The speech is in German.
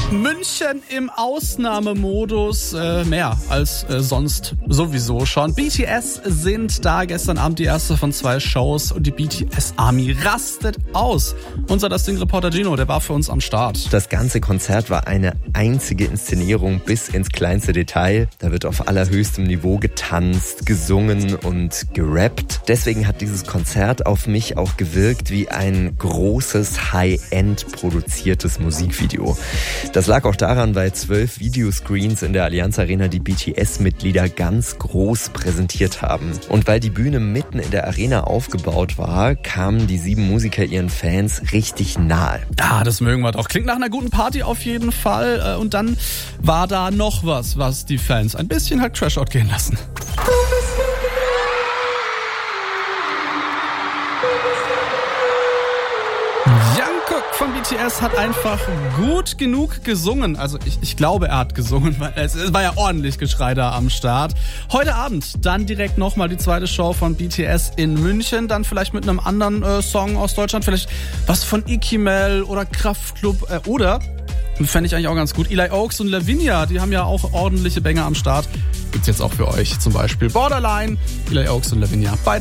München im Ausnahmemodus, mehr als sonst sowieso schon. BTS sind da, gestern Abend die erste von 2 Shows und die BTS Army rastet aus. Unser Ding-Reporter Gino, der war für uns am Start. Das ganze Konzert war eine einzige Inszenierung bis ins kleinste Detail. Da wird auf allerhöchstem Niveau getanzt, gesungen und gerappt. Deswegen hat dieses Konzert auf mich auch gewirkt wie ein großes, High-End produziertes Musikvideo. Das lag auch daran, weil 12 Videoscreens in der Allianz Arena die BTS-Mitglieder ganz groß präsentiert haben. Und weil die Bühne mitten in der Arena aufgebaut war, kamen die 7 Musiker ihren Fans richtig nahe. Ja, das mögen wir doch. Klingt nach einer guten Party auf jeden Fall. Und dann war da noch was die Fans ein bisschen halt Trash-Out gehen lassen. Jungkook von BTS hat einfach gut genug gesungen. Also ich glaube, er hat gesungen, weil es war ja ordentlich Geschrei da am Start. Heute Abend dann direkt nochmal die zweite Show von BTS in München. Dann vielleicht mit einem anderen Song aus Deutschland. Vielleicht was von Ikimel oder Kraftklub oder, fände ich eigentlich auch ganz gut, Eli Oaks und Lavinia. Die haben ja auch ordentliche Banger am Start. Gibt's jetzt auch für euch zum Beispiel Borderline, Eli Oaks und Lavinia. Beide